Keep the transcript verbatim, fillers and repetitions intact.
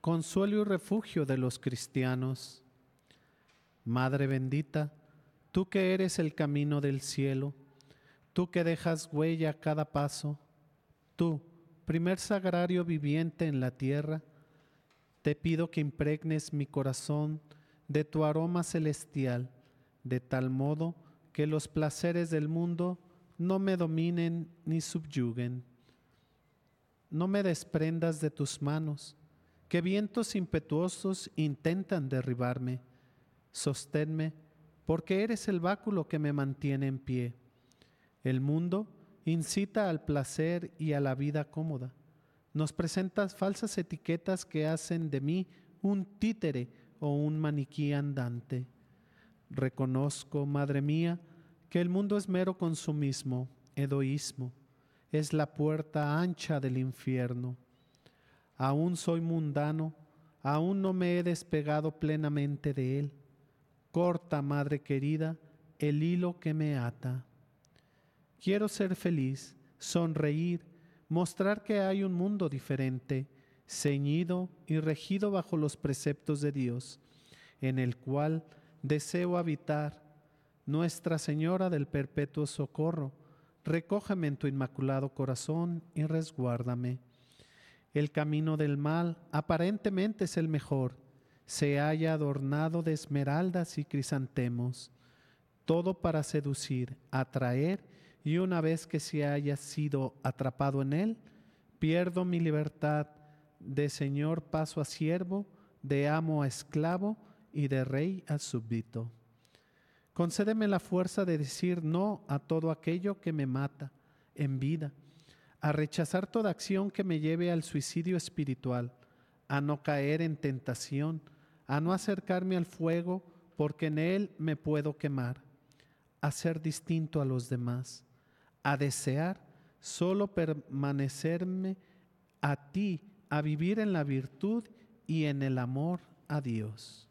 consuelo y refugio de los cristianos. Madre bendita, tú que eres el camino del cielo, tú que dejas huella a cada paso, tú, primer sagrario viviente en la tierra, te pido que impregnes mi corazón de tu aroma celestial, de tal modo que los placeres del mundo no me dominen ni subyuguen. No me desprendas de tus manos, que vientos impetuosos intentan derribarme. Sosténme, porque eres el báculo que me mantiene en pie. El mundo incita al placer y a la vida cómoda. Nos presentas falsas etiquetas que hacen de mí un títere o un maniquí andante. Reconozco, Madre mía, que el mundo es mero consumismo, egoísmo. Es la puerta ancha del infierno. Aún soy mundano, aún no me he despegado plenamente de él. Corta, Madre querida, el hilo que me ata. Quiero ser feliz, sonreír, mostrar que hay un mundo diferente, ceñido y regido bajo los preceptos de Dios, en el cual deseo habitar. Nuestra Señora del Perpetuo Socorro, recógeme en tu inmaculado corazón y resguárdame. El camino del mal aparentemente es el mejor, se halla adornado de esmeraldas y crisantemos, todo para seducir, atraer, y una vez que se haya sido atrapado en él, pierdo mi libertad, de señor paso a siervo, de amo a esclavo y de rey a súbdito. Concédeme la fuerza de decir no a todo aquello que me mata en vida, a rechazar toda acción que me lleve al suicidio espiritual, a no caer en tentación, a no acercarme al fuego porque en él me puedo quemar, a ser distinto a los demás, a desear solo permanecerme a ti, a vivir en la virtud y en el amor a Dios.